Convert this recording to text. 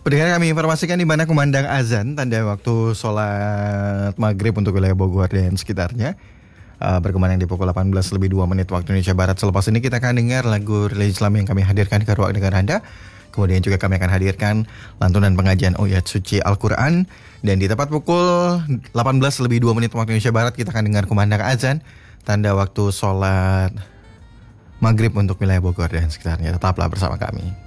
Pendengar kami informasikan di mana kumandang azan tanda waktu sholat maghrib untuk wilayah Bogor dan sekitarnya berkumandang di pukul 18 lebih 2 menit waktu Indonesia Barat. Selepas ini kita akan dengar lagu religi Islam yang kami hadirkan ke ruang dengar Anda. Kemudian juga kami akan hadirkan lantunan pengajian ayat suci Al-Quran. Dan di tepat pukul 18 lebih 2 menit waktu Indonesia Barat kita akan dengar kumandang azan tanda waktu sholat maghrib untuk wilayah Bogor dan sekitarnya. Tetaplah bersama kami.